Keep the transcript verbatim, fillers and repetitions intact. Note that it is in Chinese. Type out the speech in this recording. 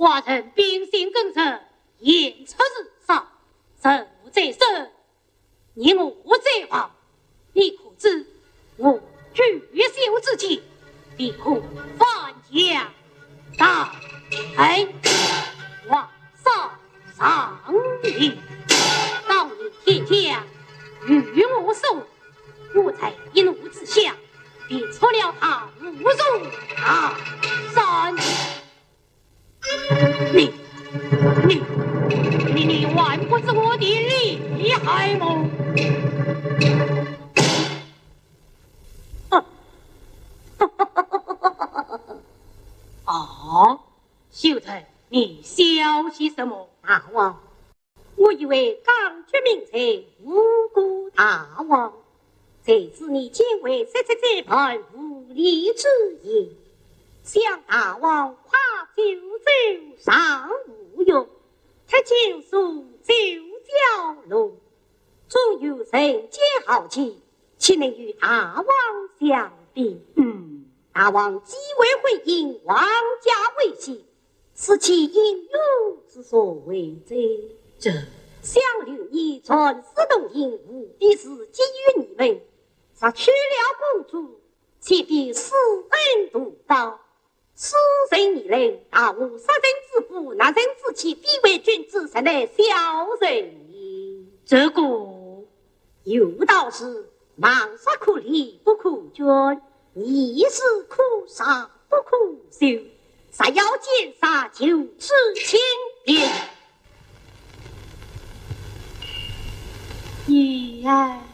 寡人秉性耿直，言出日上，受在身，你我在旁，你可知我举秀之际，必可翻江大海，往上上你，当你天下与我手，我才一怒之下，便出了他侮辱他山。你你你你还不知我的厉害吗？啊，秀才，你笑些什么？ 大王，我以为刚决名才无辜大王，谁知你竟为说出这番无理之言，想大王夸九州尚无用，他就数九蛟龙，总有人间豪气，岂能与大王相比？嗯，大王既为回应王家威胁，是其应有之所为者。 这想留你传世动听，无非是基于你们杀去了公主，岂必私恩独到？此人你人，大无杀人之父，拿人之妻，必为君子，才能小人也。 这个有道是：忙杀可立，不可捐；逆事可杀，不可休。杀要见杀，就是轻便。 女儿。